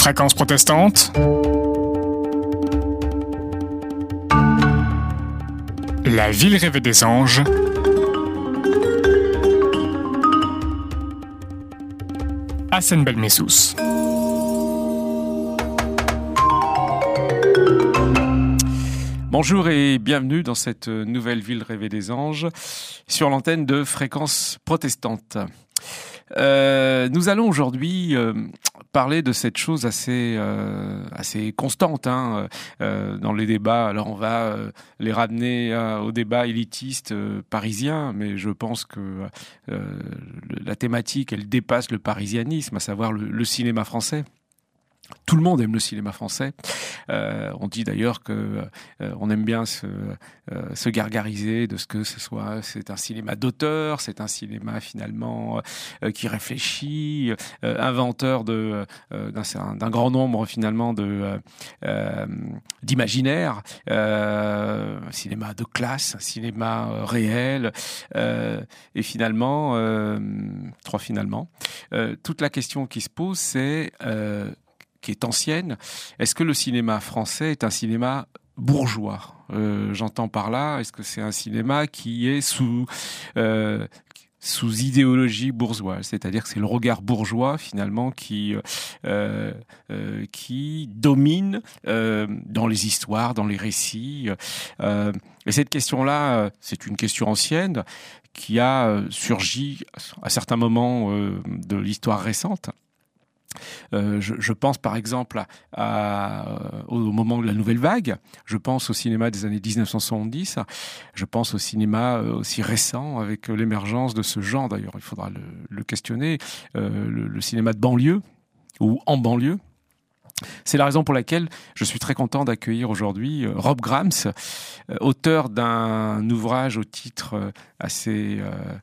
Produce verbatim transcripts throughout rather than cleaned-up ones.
Fréquence protestante. La ville rêvée des anges. Hassan Belmessous. Bonjour et bienvenue dans cette nouvelle ville rêvée des anges sur l'antenne de Fréquence protestante. Euh, nous allons aujourd'hui euh, parler de cette chose assez euh, assez constante hein, euh, dans les débats. Alors on va euh, les ramener euh, au débat élitiste euh, parisien, mais je pense que euh, la thématique elle dépasse le parisianisme, à savoir le, le cinéma français. Tout le monde aime le cinéma français. Euh, on dit d'ailleurs que euh, on aime bien se, euh, se gargariser de ce que ce soit. C'est un cinéma d'auteur, c'est un cinéma finalement euh, qui réfléchit, euh, inventeur de euh, d'un, d'un grand nombre finalement de euh, d'imaginaires. Euh, un cinéma de classe, un cinéma euh, réel. Euh, et finalement, euh, trois finalement, euh, toute la question qui se pose, c'est euh, qui est ancienne. Est-ce que le cinéma français est un cinéma bourgeois ? euh, J'entends par là, est-ce que c'est un cinéma qui est sous euh, sous idéologie bourgeoise, c'est-à-dire que c'est le regard bourgeois finalement qui euh, euh, qui domine euh, dans les histoires, dans les récits. Euh, et cette question-là, c'est une question ancienne qui a surgi à certains moments euh, de l'histoire récente. Euh, je, je pense par exemple à, à, au moment de la Nouvelle Vague, je pense au cinéma des années dix-neuf cent soixante-dix, je pense au cinéma aussi récent avec l'émergence de ce genre, d'ailleurs il faudra le, le questionner, euh, le, le cinéma de banlieue ou en banlieue. C'est la raison pour laquelle je suis très content d'accueillir aujourd'hui Rob Grams, auteur d'un ouvrage au titre assez,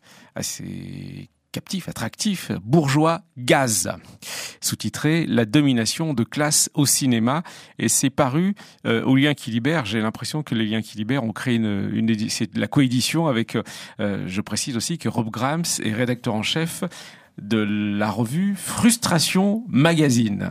assez captif, attractif, Bourgeois Gaz, sous-titré La domination de classe au cinéma, et c'est paru euh, aux Liens qui libèrent. J'ai l'impression que les Liens qui libèrent ont créé une, une édi- c'est de la coédition avec, euh, je précise aussi que Rob Grams est rédacteur en chef de la revue Frustration Magazine.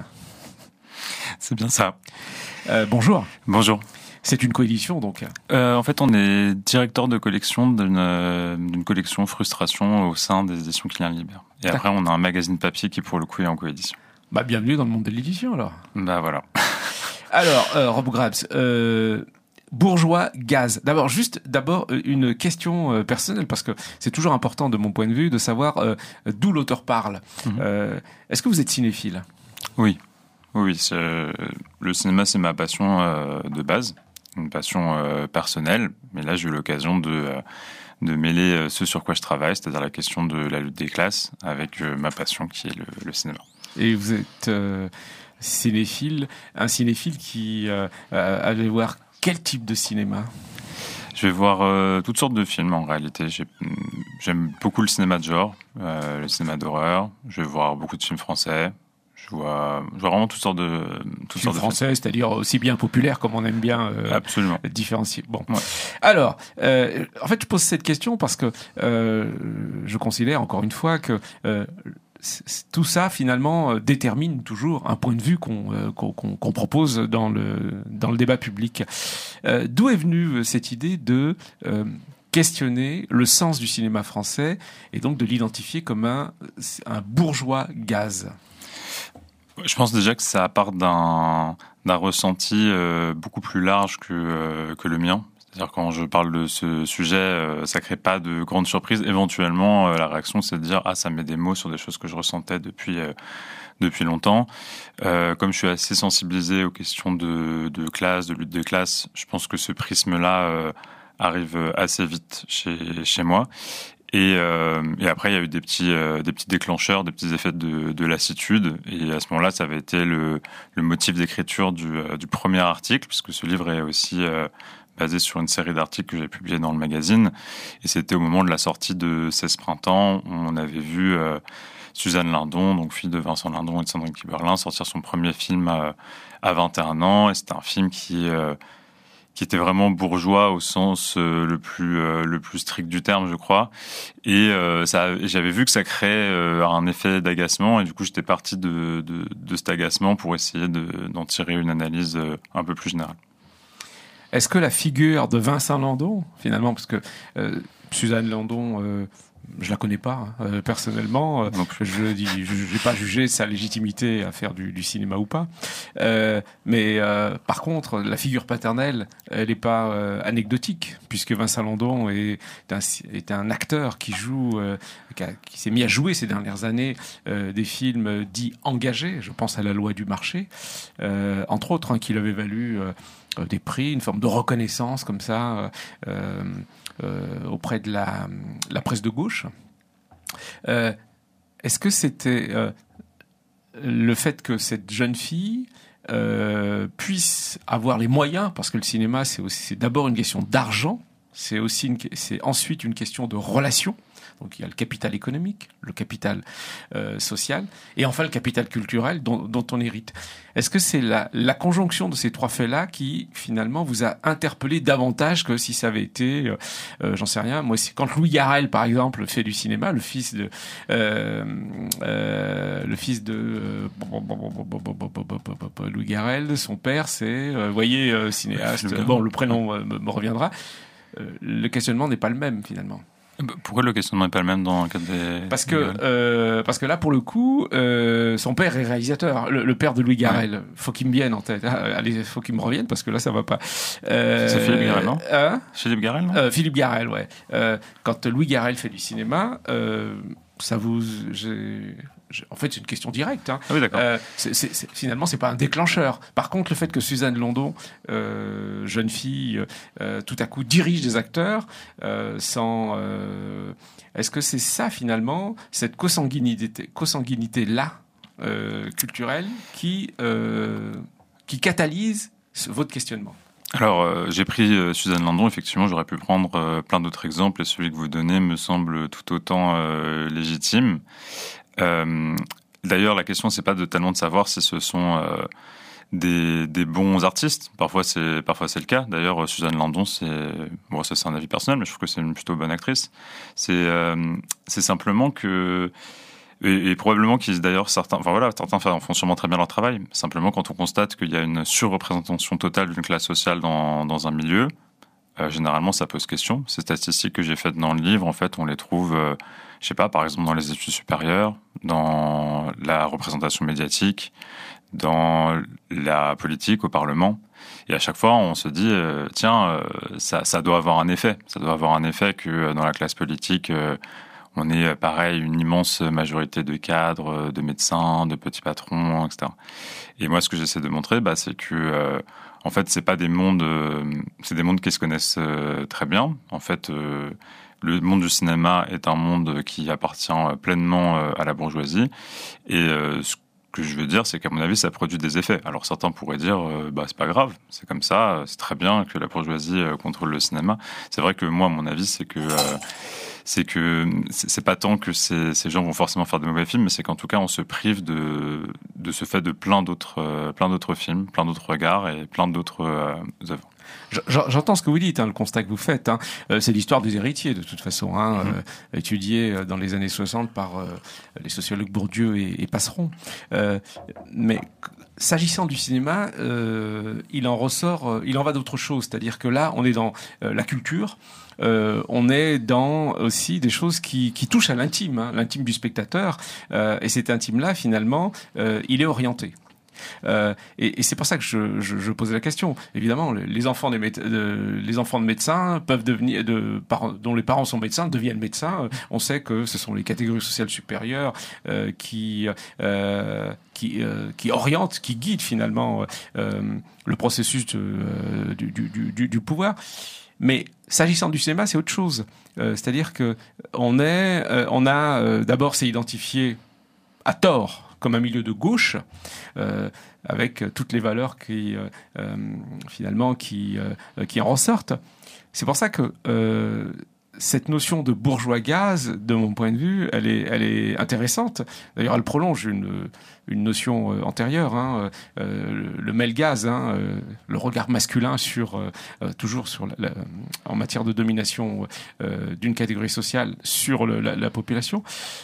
C'est bien ça. Euh, bonjour. Bonjour. C'est une coédition, donc. Euh, en fait, on est directeur de collection d'une, euh, d'une collection Frustration au sein des éditions Client Libère. Et après, on a un magazine papier qui, pour le coup, est en coédition. Bah, bienvenue dans le monde de l'édition, alors. Bah, voilà. Alors, euh, Rob Grams, euh, Bourgeois Gaz. D'abord, juste, d'abord, une question euh, personnelle, parce que c'est toujours important, de mon point de vue, de savoir euh, d'où l'auteur parle. Mm-hmm. Euh, est-ce que vous êtes cinéphile ? Oui. Oui, c'est, le cinéma, c'est ma passion euh, de base. Une passion euh, personnelle, mais là j'ai eu l'occasion de euh, de mêler ce sur quoi je travaille, c'est-à-dire la question de la lutte des classes, avec euh, ma passion qui est le, le cinéma. Et vous êtes euh, cinéphile, un cinéphile qui euh, allait voir quel type de cinéma ? Je vais voir euh, toutes sortes de films en réalité. J'ai, j'aime beaucoup le cinéma de genre, euh, le cinéma d'horreur. Je vais voir beaucoup de films français. Je vois, je vois vraiment toutes sortes de toutes sortes de français, films. C'est-à-dire aussi bien populaire comme on aime bien euh, absolument différencier. Bon, ouais. Alors, euh, en fait, je pose cette question parce que euh, je considère encore une fois que euh, tout ça finalement détermine toujours un point de vue qu'on, euh, qu'on, qu'on propose dans le dans le débat public. Euh, d'où est venue cette idée de euh, questionner le sens du cinéma français et donc de l'identifier comme un un bourgeois gaz? Je pense déjà que ça part d'un, d'un ressenti euh, beaucoup plus large que, euh, que le mien. C'est-à-dire quand je parle de ce sujet, euh, ça crée pas de grande surprise. Éventuellement, euh, la réaction, c'est de dire « Ah, ça met des mots sur des choses que je ressentais depuis, euh, depuis longtemps. Euh, » Comme je suis assez sensibilisé aux questions de, de classe, de lutte des classes, je pense que ce prisme-là euh, arrive assez vite chez, chez moi. Et, euh, et après, il y a eu des petits, euh, des petits déclencheurs, des petits effets de, de lassitude. Et à ce moment-là, ça avait été le, le motif d'écriture du, euh, du premier article, puisque ce livre est aussi euh, basé sur une série d'articles que j'ai publiés dans le magazine. Et c'était au moment de la sortie de seize printemps, où on avait vu euh, Suzanne Lindon, donc fille de Vincent Lindon et de Sandrine Kiberlin, sortir son premier film à, à vingt et un ans. Et c'était un film qui... Euh, qui était vraiment bourgeois au sens euh, le plus euh, le plus strict du terme, je crois. Et euh, ça, j'avais vu que ça créait euh, un effet d'agacement, et du coup, j'étais parti de de, de cet agacement pour essayer de, d'en tirer une analyse euh, un peu plus générale. Est-ce que la figure de Vincent Landon, finalement, parce que euh, Suzanne Landon, euh, je la connais pas hein, euh, personnellement, euh, je dis, je n'ai pas jugé sa légitimité à faire du, du cinéma ou pas, euh, mais euh, par contre, la figure paternelle, elle n'est pas euh, anecdotique, puisque Vincent Landon est un, est un acteur qui joue, euh, qui, a, qui s'est mis à jouer ces dernières années euh, des films dits engagés. Je pense à La Loi du marché, euh, entre autres, hein, qui l'avait valu euh, des prix, une forme de reconnaissance comme ça euh, euh, auprès de la, la presse de gauche. Euh, est-ce que c'était euh, le fait que cette jeune fille euh, puisse avoir les moyens, parce que le cinéma c'est, aussi, c'est d'abord une question d'argent, c'est aussi une, c'est ensuite une question de relations. Donc il y a le capital économique, le capital euh, social, et enfin le capital culturel dont, dont on hérite. Est-ce que c'est la, la conjonction de ces trois faits-là qui finalement vous a interpellé davantage que si ça avait été, euh, euh, j'en sais rien, moi c'est quand Louis Garrel par exemple fait du cinéma, le fils de, euh, euh, le fils de euh, Louis Garrel, son père c'est, euh, vous voyez, euh, cinéaste. Bon, le prénom euh, me reviendra. Euh, le questionnement n'est pas le même finalement. Pourquoi le questionnement n'est pas le même dans le cadre des... Parce que, euh, parce que là, pour le coup, euh, son père est réalisateur. Le, le père de Louis Garrel. Ouais. Faut qu'il me vienne en tête. Allez, faut qu'il me revienne parce que là, ça va pas. Euh, C'est Philippe Garrel, non hein Philippe Garrel, non euh, Philippe Garrel, ouais. Euh, quand Louis Garrel fait du cinéma, euh, ça vous... J'ai... En fait, c'est une question directe. Hein. Ah oui, d'accord. Euh, c'est, c'est, c'est, finalement, c'est pas un déclencheur. Par contre, le fait que Suzanne Landon, euh, jeune fille, euh, tout à coup dirige des acteurs, euh, sans, euh, est-ce que c'est ça finalement, cette consanguinité, consanguinité là, euh, culturelle, qui euh, qui catalyse ce, votre questionnement? Alors, euh, j'ai pris euh, Suzanne Landon. Effectivement, j'aurais pu prendre euh, plein d'autres exemples, et celui que vous donnez me semble tout autant euh, légitime. Euh, d'ailleurs, la question, c'est pas de tellement de savoir si ce sont euh, des, des bons artistes. Parfois, c'est parfois c'est le cas. D'ailleurs, Suzanne Landon, c'est bon, ça c'est un avis personnel, mais je trouve que c'est une plutôt bonne actrice. C'est euh, c'est simplement que et, et probablement qu'ils d'ailleurs certains, enfin voilà, certains font sûrement très bien leur travail. Simplement, quand on constate qu'il y a une surreprésentation totale d'une classe sociale dans dans un milieu, euh, généralement, ça pose question. Ces statistiques que j'ai faites dans le livre, en fait, on les trouve euh, je sais pas, par exemple dans les études supérieures, dans la représentation médiatique, dans la politique au Parlement. Et à chaque fois, on se dit, euh, tiens, euh, ça, ça doit avoir un effet. Ça doit avoir un effet que dans la classe politique, euh, on est pareil, une immense majorité de cadres, de médecins, de petits patrons, et cetera. Et moi, ce que j'essaie de montrer, bah, c'est que, euh, en fait, c'est pas des mondes, euh, c'est des mondes qui se connaissent euh, très bien. En fait, euh, le monde du cinéma est un monde qui appartient pleinement à la bourgeoisie. Et euh, ce que je veux dire, c'est qu'à mon avis, ça produit des effets. Alors certains pourraient dire, euh, bah c'est pas grave, c'est comme ça, c'est très bien que la bourgeoisie euh, contrôle le cinéma. C'est vrai que moi, mon avis, c'est que euh, c'est que c'est pas tant que ces, ces gens vont forcément faire de mauvais films, mais c'est qu'en tout cas, on se prive de de ce fait de plein d'autres euh, plein d'autres films, plein d'autres regards et plein d'autres euh, œuvres. J'entends ce que vous dites, hein, le constat que vous faites. Hein. Euh, c'est l'histoire des héritiers, de toute façon, hein, mmh. euh, étudiée dans les années soixante par euh, les sociologues Bourdieu et, et Passeron. Euh, mais s'agissant du cinéma, euh, il en ressort, euh, il en va d'autre chose. C'est-à-dire que là, on est dans euh, la culture. Euh, on est dans aussi des choses qui, qui touchent à l'intime, hein, l'intime du spectateur. Euh, et cet intime-là, finalement, euh, il est orienté. Euh, et, et c'est pour ça que je, je, je posais la question. Évidemment, les enfants, des méde- de, les enfants de médecins peuvent devenir, de, par, dont les parents sont médecins, deviennent médecins. On sait que ce sont les catégories sociales supérieures euh, qui, euh, qui, euh, qui orientent, qui guident finalement euh, le processus de, euh, du, du, du, du pouvoir. Mais s'agissant du cinéma, c'est autre chose. Euh, c'est-à-dire que on est, euh, on a euh, d'abord s'est identifié à tort comme un milieu de gauche, euh, avec toutes les valeurs qui, euh, euh, finalement, qui, euh, qui en ressortent. C'est pour ça que euh, cette notion de bourgeois gaz, de mon point de vue, elle est, elle est intéressante. D'ailleurs, elle prolonge une, une notion antérieure, hein, euh, le male gaze, hein, euh, le regard masculin sur, euh, toujours sur la, la, en matière de domination euh, d'une catégorie sociale sur le, la, la population.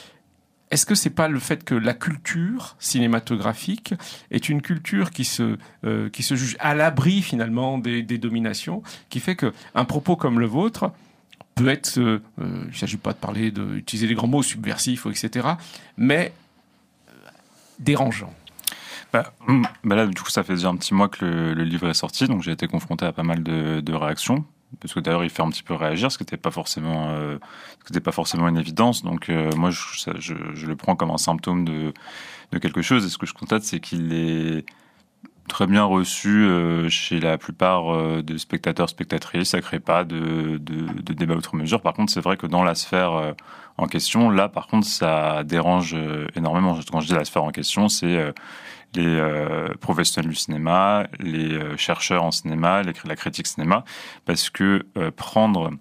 Est-ce que c'est pas le fait que la culture cinématographique est une culture qui se euh, qui se juge à l'abri finalement des, des dominations, qui fait que un propos comme le vôtre peut être, euh, il ne s'agit pas de parler, d'utiliser des grands mots subversifs, et cetera, mais euh, dérangeant. Bah, bah là, du coup, ça fait déjà un petit mois que le, le livre est sorti, donc j'ai été confronté à pas mal de, de réactions, parce que d'ailleurs, il fait un petit peu réagir, ce qui n'était pas forcément, euh, ce qui n'était pas forcément une évidence. Donc, euh, moi, je, ça, je, je le prends comme un symptôme de, de quelque chose, et ce que je constate, c'est qu'il est très bien reçu euh, chez la plupart euh, des spectateurs, spectatrices. Ça crée pas de, de, de débat outre mesure. Par contre, c'est vrai que dans la sphère euh, en question, là, par contre, ça dérange euh, énormément. Quand je dis la sphère en question, c'est euh, les euh, professionnels du cinéma, les euh, chercheurs en cinéma, les, la critique cinéma, parce que euh, prendre...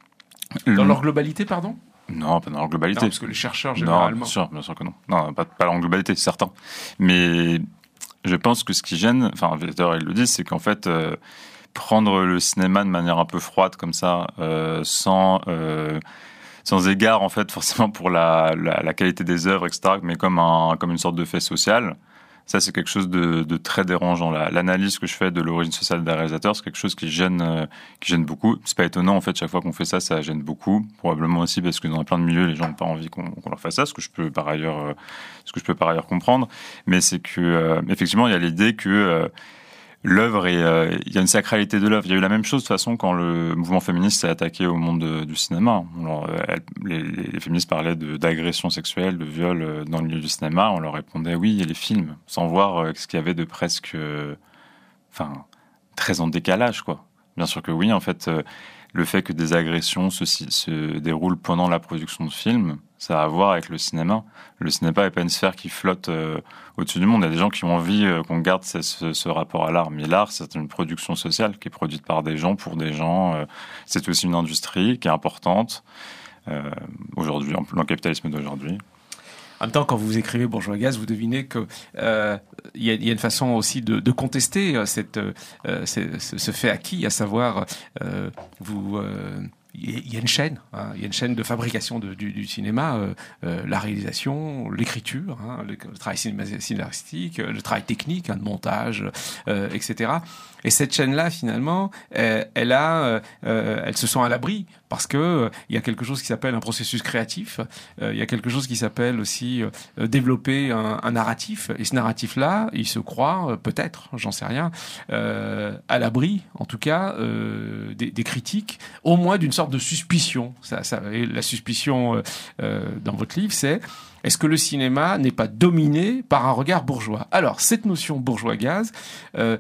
Dans leur globalité, pardon ? Non, pas dans leur globalité. Non, parce que les chercheurs, généralement... Non, bien sûr, bien sûr que non. Non, pas, pas dans leur globalité, c'est certain. Mais... je pense que ce qui gêne, enfin, d'ailleurs, ils le disent, c'est qu'en fait, euh, prendre le cinéma de manière un peu froide comme ça, euh, sans, euh, sans égard, en fait, forcément pour la, la, la qualité des œuvres, et cetera, mais comme, un, comme une sorte de fait social, ça, c'est quelque chose de, de très dérangeant. La, l'analyse que je fais de l'origine sociale des réalisateurs, c'est quelque chose qui gêne, euh, qui gêne beaucoup. C'est pas étonnant, en fait, chaque fois qu'on fait ça, ça gêne beaucoup. Probablement aussi parce que dans plein de milieux, les gens n'ont pas envie qu'on, qu'on leur fasse ça, ce que je peux par ailleurs, euh, ce que je peux par ailleurs comprendre. Mais c'est que, euh, effectivement, il y a l'idée que euh, l'œuvre est, euh, il y a une sacralité de l'œuvre. Il y a eu la même chose de toute façon quand le mouvement féministe s'est attaqué au monde de, du cinéma. Alors, elle, les, les féministes parlaient de, d'agression sexuelle, de viol euh, dans le milieu du cinéma. On leur répondait oui, il y a les films, sans voir euh, ce qu'il y avait de presque, euh, enfin, très en décalage, quoi. Bien sûr que oui, en fait, euh, le fait que des agressions se, se déroulent pendant la production de films, ça a à voir avec le cinéma. Le cinéma n'est pas une sphère qui flotte euh, au-dessus du monde. Il y a des gens qui ont envie euh, qu'on garde ce, ce, ce rapport à l'art. Mais l'art, c'est une production sociale qui est produite par des gens, pour des gens. Euh, c'est aussi une industrie qui est importante euh, aujourd'hui, dans le capitalisme d'aujourd'hui. En même temps, quand vous écrivez Bourgeois Gaz, vous devinez qu'il euh, y, y a une façon aussi de, de contester cette, euh, ce, ce fait acquis, à savoir, euh, vous... Euh, il y a une chaîne, hein, il y a une chaîne de fabrication de, du, du cinéma, euh, euh, la réalisation, l'écriture, hein, le, le travail scénaristique, le travail technique, hein, de montage, euh, et cetera. Et cette chaîne-là, finalement, elle, elle a, euh, elle se sent à l'abri parce que euh, il y a quelque chose qui s'appelle un processus créatif. Euh, il y a quelque chose qui s'appelle aussi euh, développer un, un narratif. Et ce narratif-là, il se croit euh, peut-être, j'en sais rien, euh, à l'abri, en tout cas, euh, des, des critiques, au moins d'une sorte de suspicion. Ça, ça, et la suspicion euh, euh, dans votre livre, c'est est-ce que le cinéma n'est pas dominé par un regard bourgeois ? Alors, cette notion bourgeois-gaz, euh,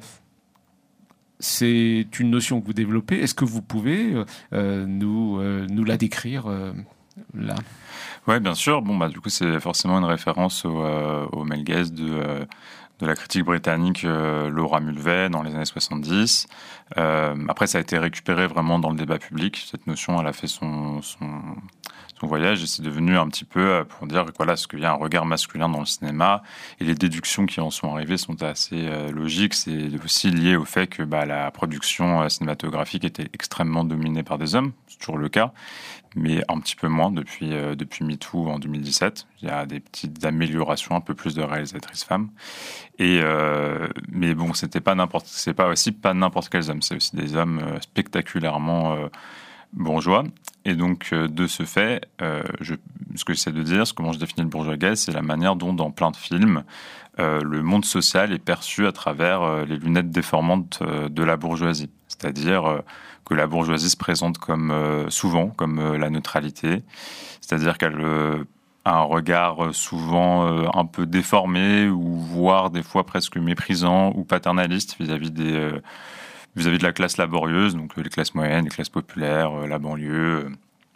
c'est une notion que vous développez. Est-ce que vous pouvez euh, nous, euh, nous la décrire euh, là ? Oui, bien sûr. Bon, bah, du coup, c'est forcément une référence au, euh, au male gaze de, euh, de la critique britannique euh, Laura Mulvey dans les années soixante-dix. Euh, après, ça a été récupéré vraiment dans le débat public. Cette notion, elle a fait son... son son voyage et c'est devenu un petit peu pour dire voilà ce qu'il y a un regard masculin dans le cinéma et les déductions qui en sont arrivées sont assez euh, logiques. C'est aussi lié au fait que bah, la production euh, cinématographique était extrêmement dominée par des hommes, c'est toujours le cas, mais un petit peu moins depuis euh, depuis MeToo en deux mille dix-sept. Il y a des petites améliorations, un peu plus de réalisatrices femmes. Et euh, mais bon, c'était pas n'importe, c'est pas aussi pas n'importe quels hommes, c'est aussi des hommes euh, spectaculairement euh, bourgeois. Et donc, euh, de ce fait, euh, je, ce que j'essaie de dire, ce comment je définis le bourgeois gaz, c'est la manière dont, dans plein de films, euh, le monde social est perçu à travers euh, les lunettes déformantes euh, de la bourgeoisie. C'est-à-dire euh, que la bourgeoisie se présente comme euh, souvent comme euh, la neutralité, c'est-à-dire qu'elle euh, a un regard souvent euh, un peu déformé ou voire des fois presque méprisant ou paternaliste vis-à-vis des euh, vis-à-vis de la classe laborieuse, donc les classes moyennes, les classes populaires, euh, la banlieue.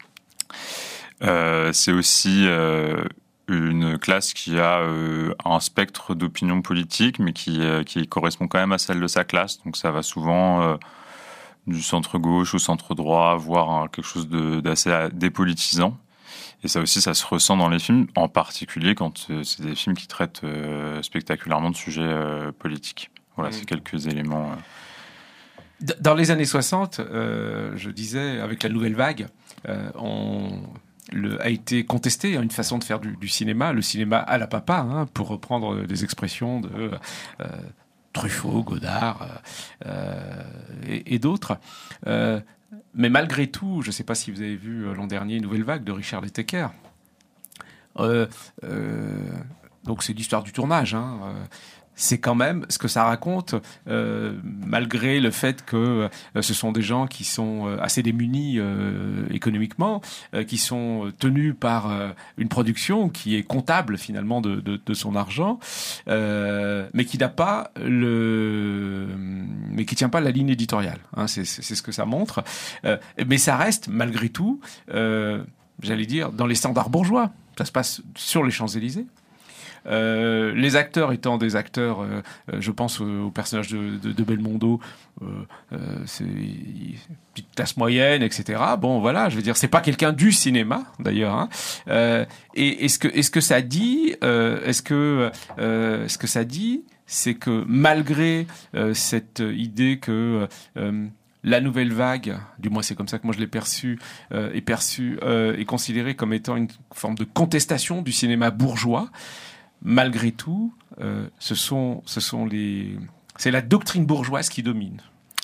Euh, c'est aussi euh, une classe qui a euh, un spectre d'opinion politique, mais qui, euh, qui correspond quand même à celle de sa classe. Donc ça va souvent euh, du centre-gauche au centre-droit, voire hein, quelque chose de, d'assez dépolitisant. Et ça aussi, ça se ressent dans les films, en particulier quand euh, c'est des films qui traitent euh, spectaculairement de sujets euh, politiques. Voilà, mmh. c'est quelques éléments. Euh... Dans les années soixante, euh, je disais, avec la nouvelle vague, euh, on... Le, a été contesté une façon de faire du, du cinéma, le cinéma à la papa, hein, pour reprendre des expressions de euh, Truffaut, Godard euh, et, et d'autres. Euh, mais malgré tout, je ne sais pas si vous avez vu l'an dernier Nouvelle Vague de Richard Letecker. Euh, euh, donc c'est l'histoire du tournage. Hein, euh, c'est quand même ce que ça raconte, euh, malgré le fait que euh, ce sont des gens qui sont euh, assez démunis euh, économiquement, euh, qui sont tenus par euh, une production qui est comptable finalement de, de, de son argent, euh, mais qui n'a pas le, mais qui tient pas la ligne éditoriale. Hein, c'est, c'est, c'est ce que ça montre. Euh, mais ça reste malgré tout, euh, j'allais dire, dans les standards bourgeois. Ça se passe sur les Champs-Élysées. Euh, les acteurs étant des acteurs, euh, je pense au, au personnage de, de, de Belmondo, euh, euh, c'est une petite classe moyenne, et cetera. Bon, voilà, je veux dire, c'est pas quelqu'un du cinéma, d'ailleurs. Hein. Euh, et est-ce que, est-ce que ça dit, euh, est-ce que, euh, ce que ça dit, c'est que malgré euh, cette idée que euh, la nouvelle vague, du moins c'est comme ça que moi je l'ai perçue, euh, est perçue, euh, est considérée comme étant une forme de contestation du cinéma bourgeois. Malgré tout, euh, ce sont, ce sont les, c'est la doctrine bourgeoise qui domine.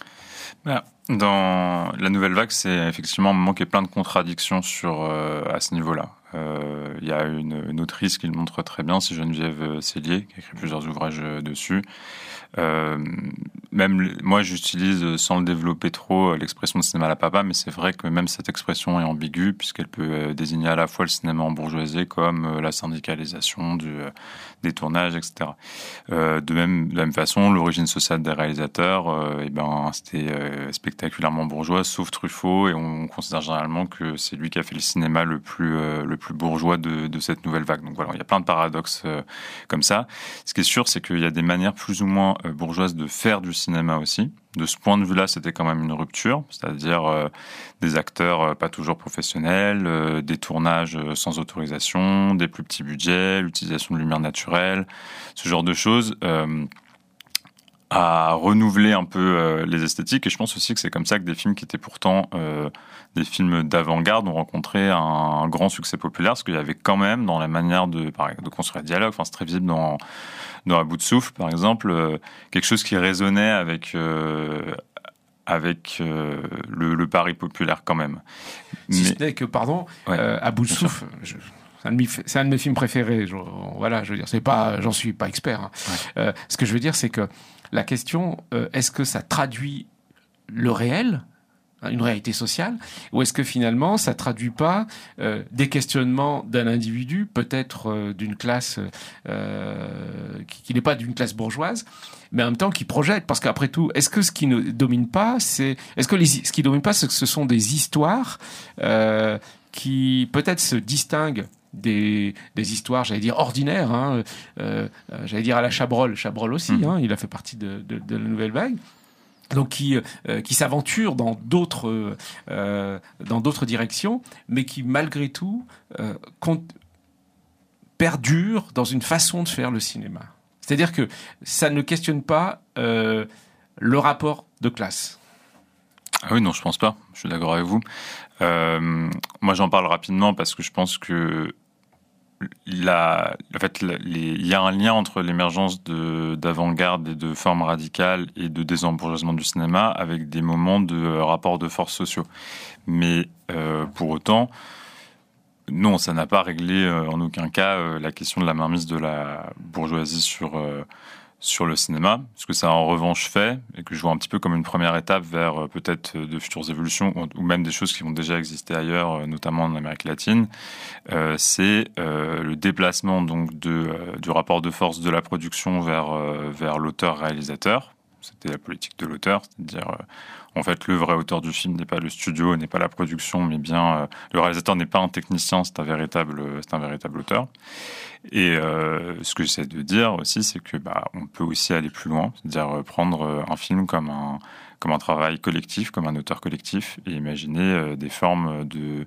Dans la nouvelle vague, c'est effectivement un moment qui est plein de contradictions sur, euh, à ce niveau-là. Euh, il y a une, une autrice qui le montre très bien, c'est Geneviève Cellier, qui a écrit plusieurs ouvrages dessus. Euh, même moi, j'utilise sans le développer trop l'expression de cinéma à la papa, mais c'est vrai que même cette expression est ambiguë puisqu'elle peut désigner à la fois le cinéma embourgeoisé comme la syndicalisation du, des tournages, et cetera. Euh, de même, de la même façon, l'origine sociale des réalisateurs, euh, et ben c'était euh, spectaculairement bourgeois, sauf Truffaut, et on considère généralement que c'est lui qui a fait le cinéma le plus euh, le plus bourgeois de, de cette nouvelle vague. Donc voilà, il y a plein de paradoxes euh, comme ça. Ce qui est sûr, c'est qu'il y a des manières plus ou moins bourgeoise de faire du cinéma aussi. De ce point de vue-là, c'était quand même une rupture, c'est-à-dire euh, des acteurs euh, pas toujours professionnels, euh, des tournages euh, sans autorisation, des plus petits budgets, l'utilisation de lumière naturelle, ce genre de choses euh, à renouveler un peu euh, les esthétiques. Et je pense aussi que c'est comme ça que des films qui étaient pourtant euh, des films d'avant-garde ont rencontré un, un grand succès populaire, parce qu'il y avait quand même dans la manière de, de construire le dialogue, enfin c'est très visible dans dans À bout de souffle, par exemple, euh, quelque chose qui résonnait avec euh, avec euh, le, le pari populaire quand même. Si Mais... ce n'est que, pardon, ouais, euh, À bout de souffle, je, c'est, un de mes, c'est un de mes films préférés. Je, voilà, je veux dire, c'est pas, j'en suis pas expert. Hein. Ouais. Euh, ce que je veux dire, c'est que la question, euh, est-ce que ça traduit le réel, une réalité sociale, ou est-ce que finalement ça traduit pas euh, des questionnements d'un individu, peut-être euh, d'une classe euh, qui, qui n'est pas d'une classe bourgeoise, mais en même temps qui projette, parce qu'après tout, est-ce que ce qui ne domine pas, c'est, est-ce que les, ce qui domine pas, c'est que ce sont des histoires euh, qui peut-être se distinguent des, des histoires, j'allais dire ordinaires, hein, euh, j'allais dire à la Chabrol, Chabrol aussi, mmh. hein, il a fait partie de, de, de la nouvelle vague. Donc qui euh, qui s'aventure dans d'autres euh, dans d'autres directions, mais qui malgré tout euh, compte, perdure dans une façon de faire le cinéma. C'est-à-dire que ça ne questionne pas euh, le rapport de classe. Ah oui, non, je pense pas. Je suis d'accord avec vous. Euh, moi, j'en parle rapidement parce que je pense que La, en fait, les, il y a un lien entre l'émergence de, d'avant-garde et de formes radicales et de désembourgeoisement du cinéma avec des moments de rapports de force sociaux. Mais euh, pour autant, non, ça n'a pas réglé euh, en aucun cas euh, la question de la mainmise de la bourgeoisie sur euh, sur le cinéma, ce que ça a en revanche fait, et que je vois un petit peu comme une première étape vers euh, peut-être de futures évolutions, ou, ou même des choses qui vont déjà exister ailleurs, euh, notamment en Amérique latine, euh, c'est euh, le déplacement donc de, euh, du rapport de force de la production vers, euh, vers l'auteur-réalisateur. C'était la politique de l'auteur, c'est-à-dire... Euh, En fait, le vrai auteur du film n'est pas le studio, n'est pas la production, mais bien euh, le réalisateur n'est pas un technicien, c'est un véritable, c'est un véritable auteur. Et euh, ce que j'essaie de dire aussi, c'est que bah on peut aussi aller plus loin, c'est-à-dire prendre un film comme un comme un travail collectif, comme un auteur collectif, et imaginer euh, des formes de,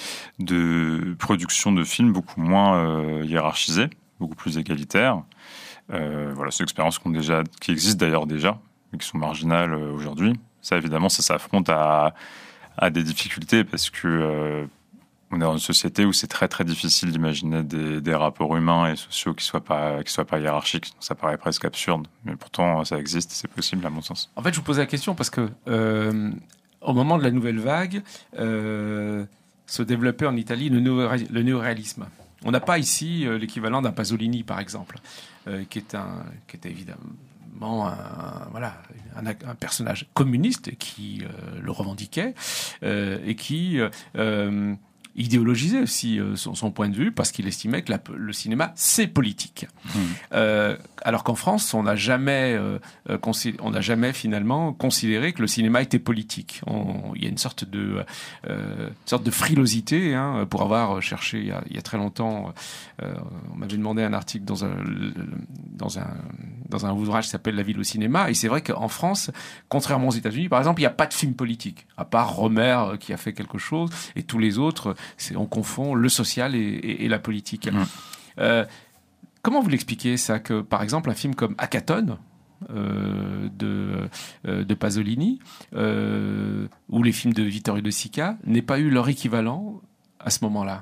de production de films beaucoup moins euh, hiérarchisées, beaucoup plus égalitaires. Euh, voilà, c'est une expérience qu'on déjà, qui existe d'ailleurs déjà, mais qui sont marginales euh, aujourd'hui. Ça, évidemment, ça s'affronte à, à des difficultés parce que euh, on est dans une société où c'est très très difficile d'imaginer des, des rapports humains et sociaux qui soient pas qui soient pas hiérarchiques. Ça paraît presque absurde, mais pourtant ça existe, c'est possible à mon sens. En fait, je vous posais la question parce que euh, au moment de la nouvelle vague, euh, se développait en Italie le, néo- le néoréalisme. On n'a pas ici euh, l'équivalent d'un Pasolini, par exemple, euh, qui est un qui était évidemment un, voilà un, un personnage communiste qui euh, le revendiquait euh, et qui euh, idéologisait aussi euh, son, son point de vue parce qu'il estimait que la, le cinéma c'est politique. Mmh. Euh, alors qu'en France, on n'a jamais, euh, considéré, on n'a jamais finalement considéré que le cinéma était politique. On, il y a une sorte de, euh, sorte de frilosité hein, pour avoir cherché il y a, il y a très longtemps. Euh, on m'avait demandé un article dans un, dans un, dans un ouvrage qui s'appelle La ville au cinéma. Et c'est vrai qu'en France, contrairement aux États-Unis, par exemple, il n'y a pas de film politique, à part Romer qui a fait quelque chose, et tous les autres. C'est, on confond le social et, et, et la politique. Mmh. Euh, comment vous l'expliquez ça que, par exemple, un film comme Hackathon euh, de, euh, de Pasolini euh, ou les films de Vittorio De Sica n'aient pas eu leur équivalent à ce moment-là?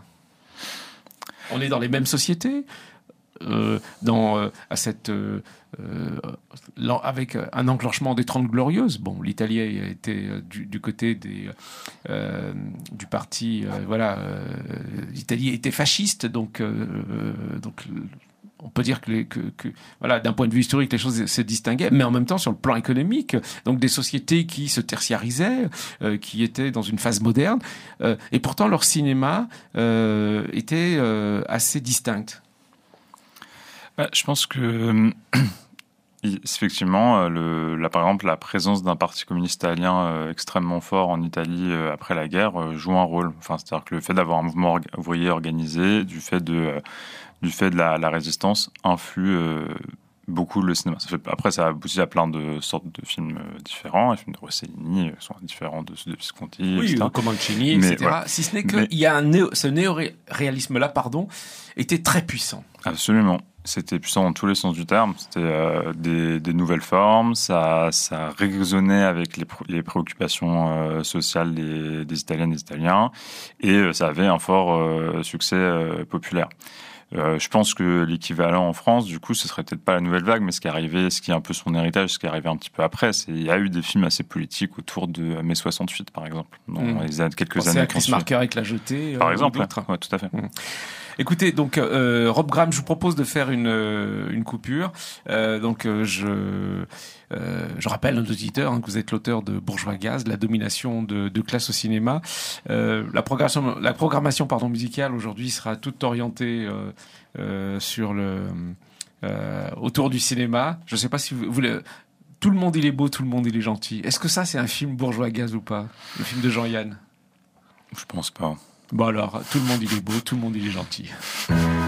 On est dans les mêmes sociétés, euh, dans, euh, à cette, euh, euh, avec un enclenchement des Trente Glorieuses. Bon, l'Italie a été du, du côté des, euh, du parti, euh, voilà, euh, l'Italie était fasciste, donc, euh, donc on peut dire que, les, que, que, voilà, d'un point de vue historique, les choses se distinguaient, mais en même temps sur le plan économique, donc des sociétés qui se tertiarisaient, euh, qui étaient dans une phase moderne, euh, et pourtant leur cinéma euh, était euh, assez distinct. Bah, je pense que effectivement, le, là, par exemple, la présence d'un parti communiste italien euh, extrêmement fort en Italie euh, après la guerre euh, joue un rôle. Enfin, c'est-à-dire que le fait d'avoir un mouvement orga- ouvrier organisé, du fait de, euh, du fait de la, la résistance, influe euh, beaucoup le cinéma. Ça fait, après, ça aboutit à plein de sortes de films euh, différents. Les films de Rossellini euh, sont différents de ceux de Visconti, oui, et cetera. Comancini, Mais, et cetera. Ouais. Si ce n'est que Mais... il y a un néo, ce néo-réalisme-là, pardon, était très puissant. Absolument. C'était puissant dans tous les sens du terme. C'était euh, des, des nouvelles formes. Ça, ça résonnait avec les, les préoccupations euh, sociales des, des Italiennes et des Italiens. Et euh, ça avait un fort euh, succès euh, populaire. Euh, je pense que l'équivalent en France, du coup, ce serait peut-être pas la nouvelle vague, mais ce qui est arrivé, ce qui est un peu son héritage, ce qui est arrivé un petit peu après, c'est il y a eu des films assez politiques autour de mai soixante-huit, par exemple, dans mmh. les années, quelques Pensez années. à Chris Marker avec La Jetée. Par euh, exemple, ouais, ouais, tout à fait. Mmh. Écoutez, donc euh, Rob Graham, je vous propose de faire une une coupure. Euh, donc euh, je euh, je rappelle à nos auditeurs hein, que vous êtes l'auteur de Bourgeois Gaz, la domination de, de classe au cinéma. Euh, la programmation la programmation pardon musicale aujourd'hui sera toute orientée euh, euh, sur le euh, autour du cinéma. Je ne sais pas si vous voulez. Tout le monde il est beau, tout le monde il est gentil. Est-ce que ça c'est un film Bourgeois Gaz ou pas? Le film de Jean-Yann? Je pense pas. Bon alors, tout le monde il est beau, tout le monde il est gentil.